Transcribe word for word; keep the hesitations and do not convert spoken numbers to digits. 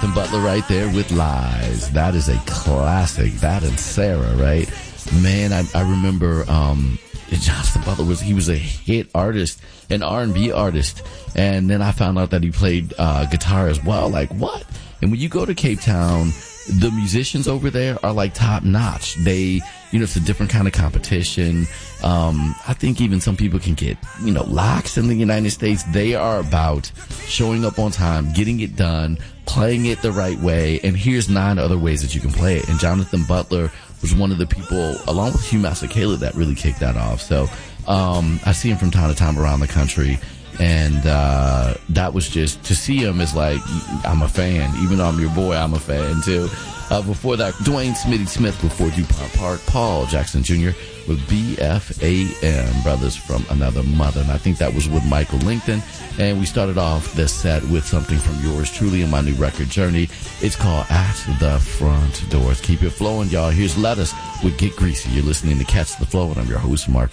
Jonathan Butler right there with Lies. That is a classic. That and Sarah, right? Man, I, I remember um, Jonathan Butler was he was a hit artist, an R and B artist, and then I found out that he played uh, guitar as well. Like, what? And when you go to Cape Town, the musicians over there are like top notch. They, you know, it's a different kind of competition. Um, I think even some people can get, you know, locks in the United States. They are about showing up on time, getting it done, playing it the right way. And here's nine other ways that you can play it. And Jonathan Butler was one of the people, along with Hugh Masekela, that really kicked that off. So, um, I see him from time to time around the country. And, uh, that was just, to see him is like, I'm a fan. Even though I'm your boy, I'm a fan too. Uh, before that, Dwayne Smitty Smith before DuPont Park, Paul Jackson Junior with B F A M, Brothers from Another Mother. And I think that was with Michael Lincoln. And we started off this set with something from yours truly in my new record journey. It's called At the Front Doors. Keep it flowing, y'all. Here's Lettuce with Get Greasy. You're listening to Catch the Flow, and I'm your host, Mark.